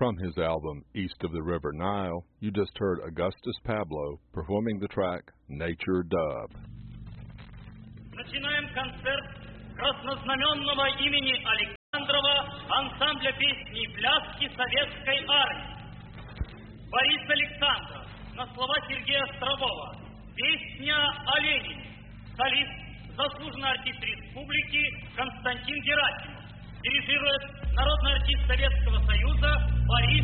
From his album East of the River Nile, you just heard Augustus Pablo performing the track Nature Dub. Начинаем концерт краснознаменного имени Александрова ансамбля песни и пляски Советской Армии. Борис Александров на слова Сергея Острового. Песня о Ленине. Солист, заслуженный артист республики Константин Герасимов. Дирижирует народный артист Советского Союза Борис